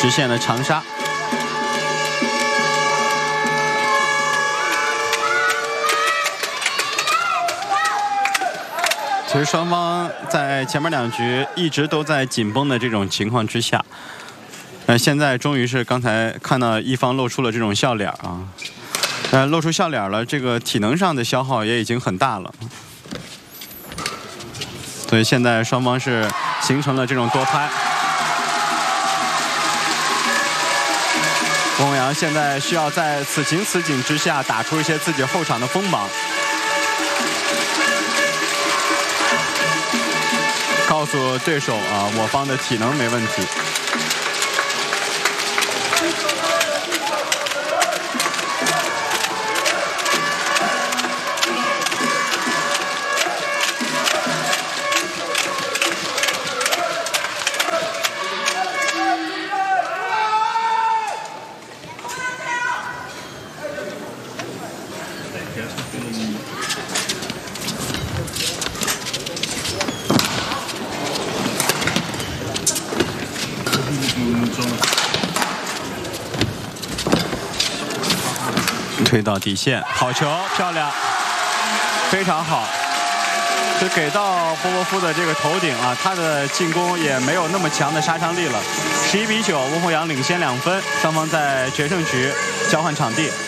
实现了长杀。其实双方在前面2局一直都在紧绷的这种情况之下，现在终于是刚才看到一方露出了这种笑脸啊，露出笑脸了，这个体能上的消耗也已经很大了，所以现在双方是形成了这种多拍。翁宏阳现在需要在此情此景之下打出一些自己后场的锋芒。告诉对手啊，我方的体能没问题。推到底线，好球，漂亮，非常好。就给到波波夫的这个头顶啊，他的进攻也没有那么强的杀伤力了。11比9，翁宏阳领先2分，双方在决胜局交换场地。